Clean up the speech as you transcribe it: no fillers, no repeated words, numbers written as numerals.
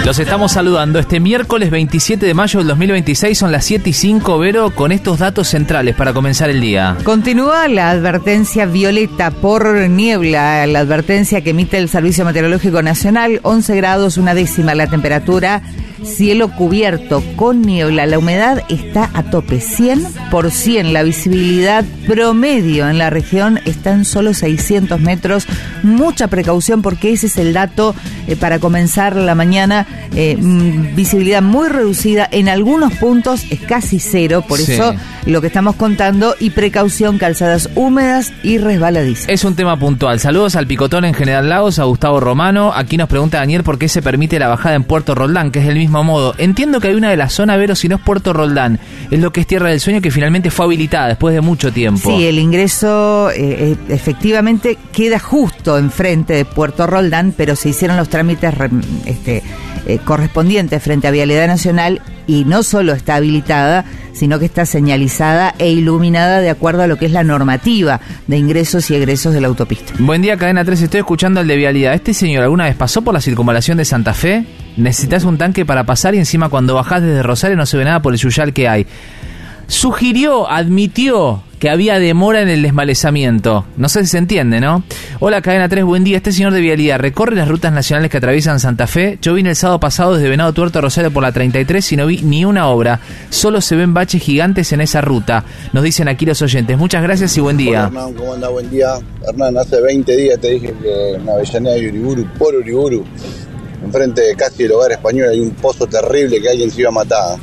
Los estamos saludando este miércoles 27 de mayo del 2026, son las 7:05, Vero, con estos datos centrales para comenzar el día. Continúa la advertencia violeta por niebla, la advertencia que emite el Servicio Meteorológico Nacional, 11 grados, 1/10 la temperatura, cielo cubierto con niebla, la humedad está a tope, 100%, la visibilidad promedio en la región está en solo 600 metros, mucha precaución porque ese es el dato para comenzar la mañana, visibilidad muy reducida, en algunos puntos es casi cero, por eso lo que estamos contando, y precaución, calzadas húmedas y resbaladizas. Es un tema puntual. Saludos al Picotón en General Lagos, a Gustavo Romano. Aquí nos pregunta Daniel por qué se permite la bajada en Puerto Roldán, que es del mismo modo. Entiendo que hay una de la zona, Vero, si no es Puerto Roldán, es lo que es Tierra del Sueño, que finalmente fue habilitada después de mucho tiempo. Sí, el ingreso efectivamente queda justo enfrente de Puerto Roldán, pero se hicieron los trámites correspondientes frente a Vialidad Nacional y no solo está habilitada, sino que está señalizada e iluminada de acuerdo a lo que es la normativa de ingresos y egresos de la autopista. Buen día, Cadena 3, estoy escuchando al de Vialidad. ¿Este señor alguna vez pasó por la circunvalación de Santa Fe? Necesitas un tanque para pasar y encima cuando bajás desde Rosario no se ve nada por el yuyal que hay. Admitió que había demora en el desmalezamiento. No sé si se entiende, ¿no? Hola, Cadena 3, buen día. Este señor de Vialidad recorre las rutas nacionales que atraviesan Santa Fe. Yo vine el sábado pasado desde Venado Tuerto a Rosario por la 33 y no vi ni una obra. Solo se ven baches gigantes en esa ruta. Nos dicen aquí los oyentes. Muchas gracias y buen día. Hola, Hernán, ¿cómo anda? Buen día. Hernán, hace 20 días te dije que en Avellaneda y Uriburu, por Uriburu, enfrente de casi el Hogar Español, hay un pozo terrible que alguien se iba a matar.